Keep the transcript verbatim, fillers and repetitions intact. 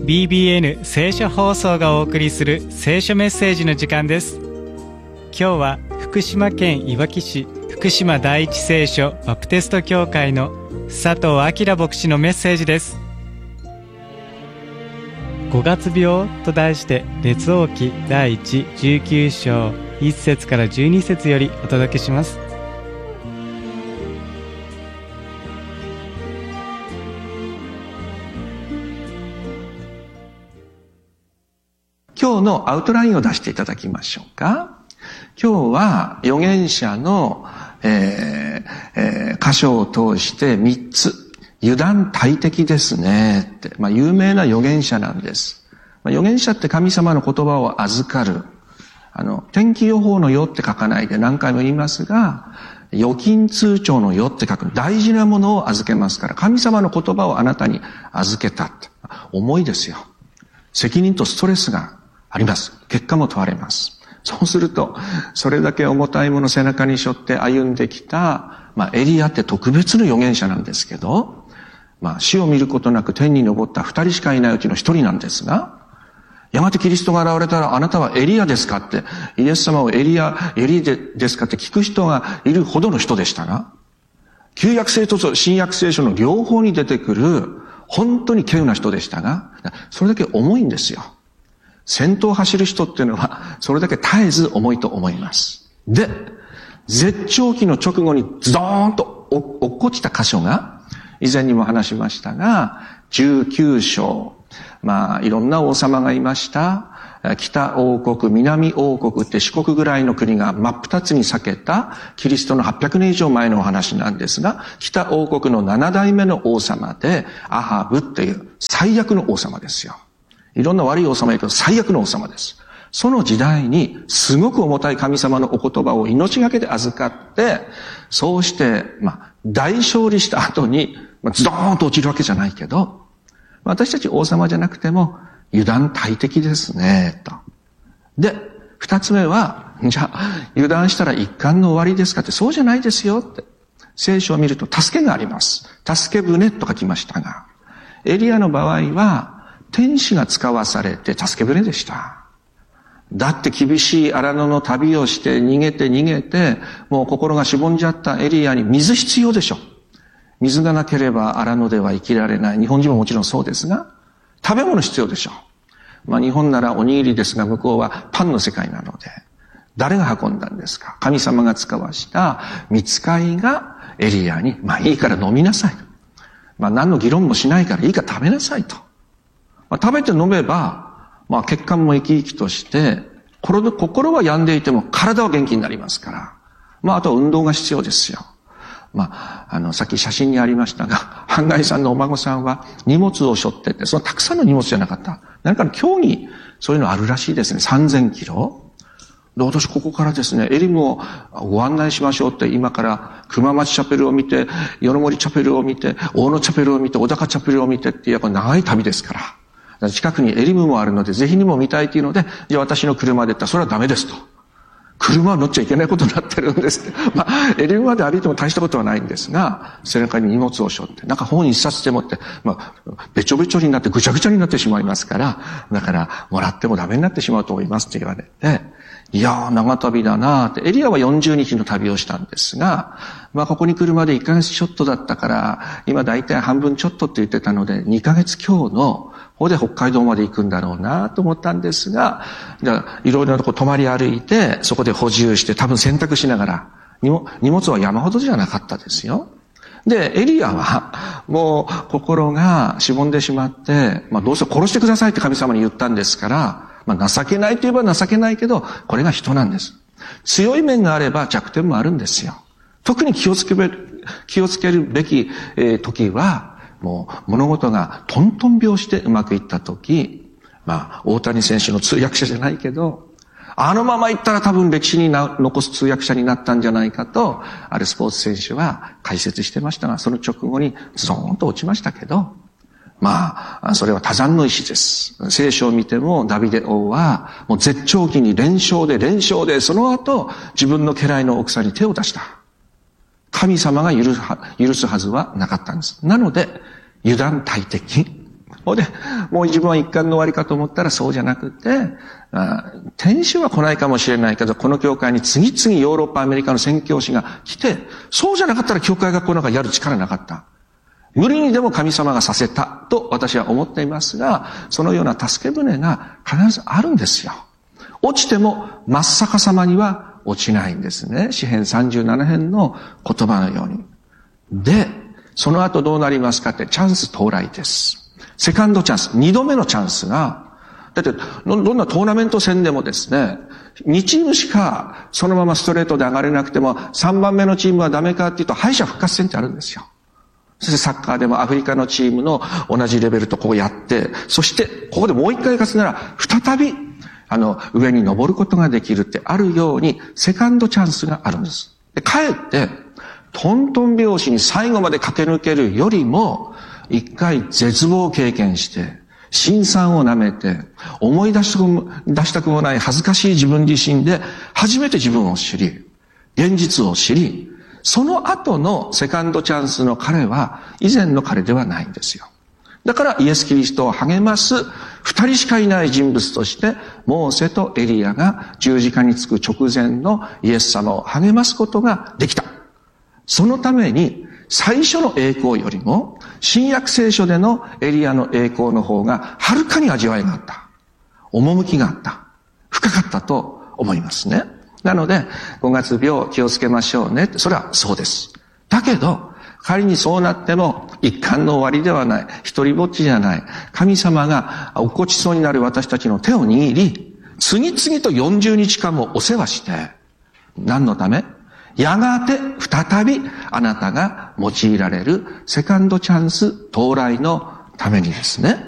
ビービーエヌ 聖書放送がお送りする聖書メッセージの時間です。今日は福島県いわき市福島第一聖書バプテスト教会の佐藤明牧師のメッセージです。ごがつ病と題して列王記第一じゅうきゅう章いっ節からじゅうに節よりお届けします。 今日のアウトラインを出していただきましょうか。今日は預言者の、えーえー、箇所を通してみっつ、油断大敵ですねって、まあ、有名な預言者なんです。まあ、預言者って神様の言葉を預かる。あの、天気予報のよって書かないで何回も言いますが、預金通帳のよって書く。大事なものを預けますから、神様の言葉をあなたに預けたって。重いですよ。責任とストレスがあります。結果も問われます。そうすると、それだけ重たいものを背中に背負って歩んできた、まあ、エリアって特別の預言者なんですけど、まあ、死を見ることなく天に昇った二人しかいないうちの一人なんですが、やがてキリストが現れたら、あなたはエリアですかって、イエス様をエリア、エリアですかって聞く人がいるほどの人でしたが、旧約聖書と新約聖書の両方に出てくる、本当に稀有な人でしたが、それだけ重いんですよ。先頭を走る人っていうのは、それだけ絶えず重いと思います。で、絶頂期の直後にズドーンと落っこちた箇所が、以前にも話しましたが、じゅうきゅう章。まあ、いろんな王様がいました。北王国、南王国って四国ぐらいの国が真っ二つに裂けた、キリストのはっぴゃくねん以上前のお話なんですが、北王国の七代目の王様で、アハブっていう最悪の王様ですよ。いろんな悪い王様いるけど最悪の王様です。その時代にすごく重たい神様のお言葉を命がけで預かって、そうして、まあ、大勝利した後に、まあ、ズドーンと落ちるわけじゃないけど、私たち王様じゃなくても油断大敵ですね、と。で、二つ目は、じゃあ、油断したら一巻の終わりですかって、そうじゃないですよって。聖書を見ると助けがあります。助け舟と書きましたが、エリアの場合は、天使が使わされて助け舟でした。だって厳しい荒野の旅をして逃げて逃げて、もう心がしぼんじゃったエリアに水必要でしょ。水がなければ荒野では生きられない。日本人ももちろんそうですが、食べ物必要でしょ。まあ日本ならおにぎりですが、向こうはパンの世界なので、誰が運んだんですか？神様が使わした御使いがエリアに、まあいいから飲みなさい。まあ何の議論もしないからいいから食べなさいと。まあ、食べて飲めば、まあ血管も生き生きとして、心は病んでいても体は元気になりますから。まああとは運動が必要ですよ。まあ、あの、さっき写真にありましたが、ハンガイさんのお孫さんは荷物を背負ってて、そのたくさんの荷物じゃなかった。何かの競技、そういうのあるらしいですね。さんぜんキロ。で、私ここからですね、エリムをご案内しましょうって、今から熊町チャペルを見て、与野森チャペルを見て、大野チャペルを見て、小高チャペルを見てっていう、やっぱ長い旅ですから。近くにエリムもあるので、ぜひにも見たいというので、じゃあ私の車で行ったら、それはダメですと。車は乗っちゃいけないことになってるんですって。まあ、エリムまで歩いても大したことはないんですが、背中に荷物を背負って、なんか本一冊でもって、まあ、べちょべちょになってぐちゃぐちゃになってしまいますから、だから、もらってもダメになってしまうと思いますって言われて、いやー、長旅だなーって、エリアはよんじゅうにちの旅をしたんですが、まあ、ここに来るまでいっかげつちょっとだったから、今だいたい半分ちょっとって言ってたので、にかげつ強の、ここで北海道まで行くんだろうなと思ったんですが、じゃあ、いろいろなとこ泊まり歩いて、そこで補充して、多分洗濯しながら、荷物は山ほどじゃなかったですよ。で、エリアは、もう、心がしぼんでしまって、まあ、どうせ殺してくださいって神様に言ったんですから、まあ、情けないといえば情けないけど、これが人なんです。強い面があれば弱点もあるんですよ。特に気をつける、気をつけるべき、えー、時は、もう物事がトントン拍子でうまくいった時、まあ、大谷選手の通訳者じゃないけど、あのまま行ったら多分歴史に残す通訳者になったんじゃないかと、あるスポーツ選手は解説してましたが、その直後にズドーンと落ちましたけど、まあ、それは多山の石です。聖書を見てもダビデ王は、もう絶頂期に連勝で連勝で、その後、自分の家来の奥さんに手を出した。神様が許すはずはなかったんです。なので、油断大敵。 ほんで、もう自分は一貫の終わりかと思ったらそうじゃなくて、あ天使は来ないかもしれないけど、この教会に次々ヨーロッパ、アメリカの宣教師が来て、そうじゃなかったら教会学校なんかやる力なかった。無理にでも神様がさせたと私は思っていますが、そのような助け舟が必ずあるんですよ。落ちても真っ逆さまには落ちないんですね。詩編さんじゅうなな編の言葉のように。で、その後どうなりますかって、チャンス到来です。セカンドチャンス、二度目のチャンスが、だってどんなトーナメント戦でもですね、にチームしかそのままストレートで上がれなくても、さんばんめのチームはダメかっていうと、敗者復活戦ってあるんですよ。そしてサッカーでもアフリカのチームの同じレベルとこうやって、そしてここでもう一回勝つなら、再び、あの、上に登ることができるってあるように、セカンドチャンスがあるんです。で、かえって、トントン拍子に最後まで駆け抜けるよりも、一回絶望を経験して、辛酸を舐めて、思い出したくも、出したくもない恥ずかしい自分自身で、初めて自分を知り、現実を知り、その後のセカンドチャンスの彼は、以前の彼ではないんですよ。だからイエス・キリストを励ます二人しかいない人物として、モーセとエリアが十字架につく直前のイエス様を励ますことができた。そのために、最初の栄光よりも、新約聖書でのエリアの栄光の方が、はるかに味わいがあった。趣があった。深かったと思いますね。なので、ごがつ病気をつけましょうね。それはそうです。だけど、仮にそうなっても、一貫の終わりではない。一人ぼっちじゃない。神様が落っこちそうになる私たちの手を握り、次々とよんじゅうにちかんもお世話して、何のため？やがて再びあなたが用いられるセカンドチャンス到来のためにですね。